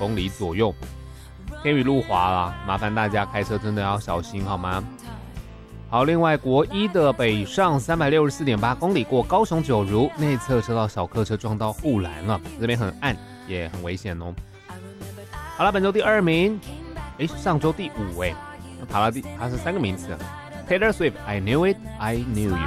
公里左右，天雨路滑啦，麻烦大家开车真的要小心好吗？好，另外国一的北上 364.8 公里过高雄九如，内侧车道小客车撞到护栏了，这边很暗也很危险哦。好了，本周第2名，上周第5爬是3个名次。Taylor Swift I Knew It I Knew You。